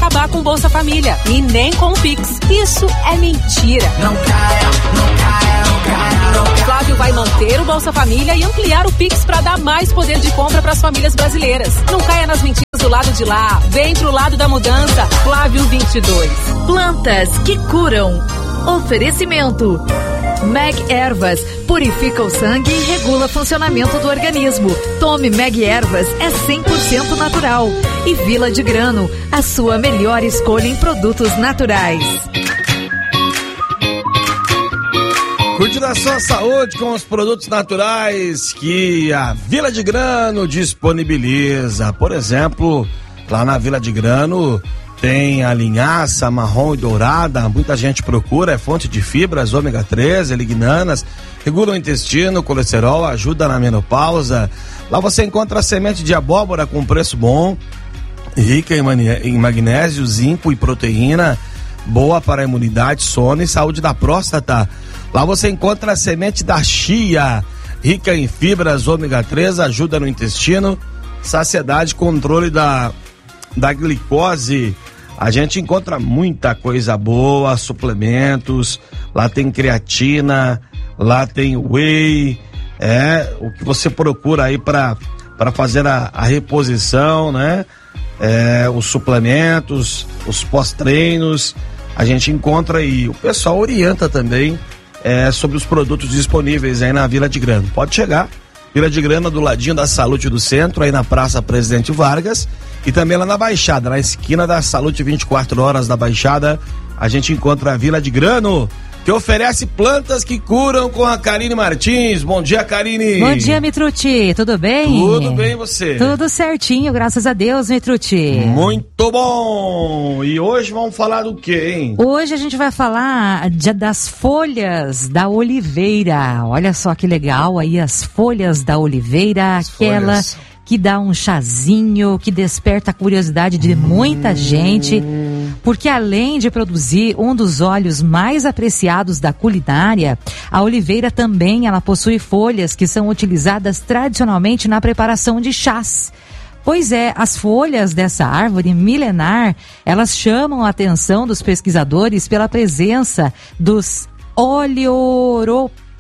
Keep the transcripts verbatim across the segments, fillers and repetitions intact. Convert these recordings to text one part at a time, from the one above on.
acabar com Bolsa Família e nem com o Pix. Isso é mentira. Não caia, não caia, não caia, não caia. Flávio vai manter o Bolsa Família e ampliar o Pix para dar mais poder de compra para as famílias brasileiras. Não caia nas mentiras do lado de lá. Vem pro lado da mudança. Flávio vinte e dois. Plantas que curam. Oferecimento. Meg Ervas purifica o sangue e regula o funcionamento do organismo. Tome Meg Ervas, é cem por cento natural. E Vila de Grano, a sua melhor escolha em produtos naturais. Cuide da sua saúde com os produtos naturais que a Vila de Grano disponibiliza. Por exemplo, lá na Vila de Grano tem a linhaça marrom e dourada, muita gente procura, é fonte de fibras, ômega três, lignanas, regula o intestino, colesterol, ajuda na menopausa. Lá você encontra a semente de abóbora com preço bom, rica em, mani- em magnésio, zinco e proteína, boa para a imunidade, sono e saúde da próstata. Lá você encontra a semente da chia, rica em fibras, ômega três, ajuda no intestino, saciedade, controle da, da glicose. A gente encontra muita coisa boa, suplementos, lá tem creatina, lá tem whey, é o que você procura aí para para fazer a, a reposição, né? É, os suplementos, os pós-treinos, a gente encontra aí. O pessoal orienta também é, sobre os produtos disponíveis aí na Vila de Grano. Pode chegar, Vila de Grano do ladinho da Salute do Centro, aí na Praça Presidente Vargas, e também lá na Baixada, na esquina da Salute vinte e quatro horas da Baixada, a gente encontra a Vila de Grano, que oferece plantas que curam com a Karine Martins. Bom dia, Karine. Bom dia, Mitruti. Tudo bem? Tudo bem, você? Tudo certinho, graças a Deus, Mitruti. Muito bom. E hoje vamos falar do quê, hein? Hoje a gente vai falar de, das folhas da oliveira. Olha só que legal aí as folhas da oliveira, as aquela folhas que dá um chazinho, que desperta a curiosidade de muita hum. gente, porque além de produzir um dos óleos mais apreciados da culinária, a oliveira também ela possui folhas que são utilizadas tradicionalmente na preparação de chás. Pois é, as folhas dessa árvore milenar, elas chamam a atenção dos pesquisadores pela presença dos oleoropeinas,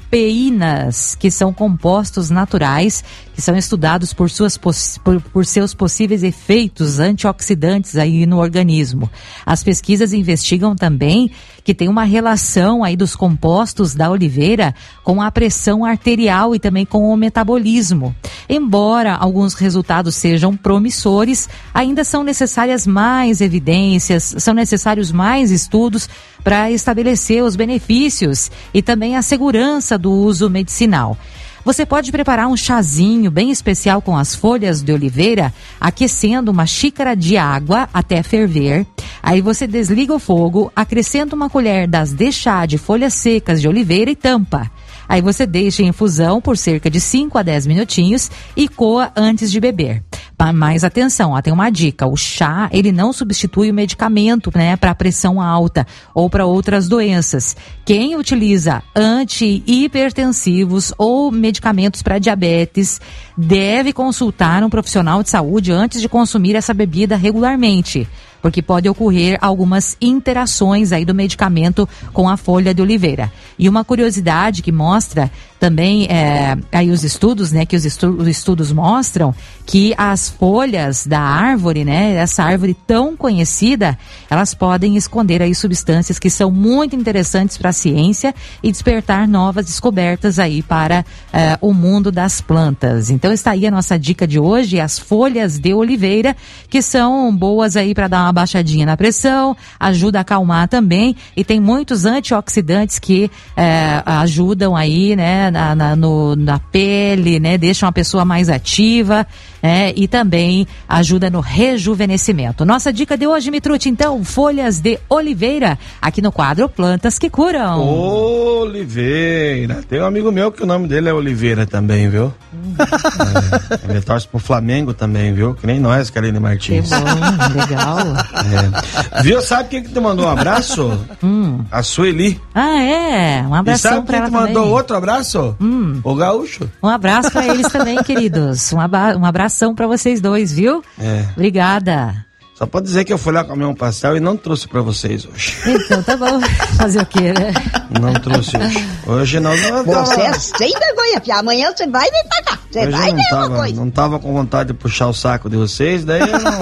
que são compostos naturais que são estudados por, suas, por, por seus possíveis efeitos antioxidantes aí no organismo. As pesquisas investigam também que tem uma relação aí dos compostos da oliveira com a pressão arterial e também com o metabolismo. Embora alguns resultados sejam promissores, ainda são necessárias mais evidências, são necessários mais estudos para estabelecer os benefícios e também a segurança do uso medicinal. Você pode preparar um chazinho bem especial com as folhas de oliveira, aquecendo uma xícara de água até ferver. Aí você desliga o fogo, acrescenta uma colher das de chá de folhas secas de oliveira e tampa. Aí você deixa em infusão por cerca de cinco a dez minutinhos e coa antes de beber. Mas atenção, ó, tem uma dica, o chá ele não substitui o medicamento, né, para pressão alta ou para outras doenças. Quem utiliza anti-hipertensivos ou medicamentos para diabetes deve consultar um profissional de saúde antes de consumir essa bebida regularmente, porque pode ocorrer algumas interações aí do medicamento com a folha de oliveira. E uma curiosidade que mostra também, é, aí os estudos, né, que os, estu- os estudos mostram que as folhas da árvore, né, essa árvore tão conhecida, elas podem esconder aí substâncias que são muito interessantes para a ciência e despertar novas descobertas aí para é, o mundo das plantas. Então está aí a nossa dica de hoje, as folhas de oliveira, que são boas aí para dar uma baixadinha na pressão, ajuda a acalmar também e tem muitos antioxidantes que é, ajudam aí, né, na, na, no, na pele, né, deixam a pessoa mais ativa, né, e também ajuda no rejuvenescimento. Nossa dica de hoje, Mitruti, então, folhas de oliveira, aqui no quadro Plantas que Curam. Oliveira, tem um amigo meu que o nome dele é Oliveira também, viu? Hum. É, ele torce pro Flamengo também, viu? Que nem nós, Karine Martins. Que bom, legal. É. Viu, sabe quem que te mandou um abraço? Hum. A Sueli. Ah, é? Um abração pra ela também. E sabe quem te mandou outro abraço? Hum. O Gaúcho. Um abraço pra eles também, queridos. Um, aba- um abração pra vocês dois, viu? É. Obrigada. Só pode dizer que eu fui lá comer um pastel e não trouxe pra vocês hoje. Então tá bom. Fazer o quê, né? Não trouxe hoje. Hoje não. não você é sem vergonha, filha. Amanhã você vai me pagar. Você vai ver uma coisa. Não tava com vontade de puxar o saco de vocês, daí eu não...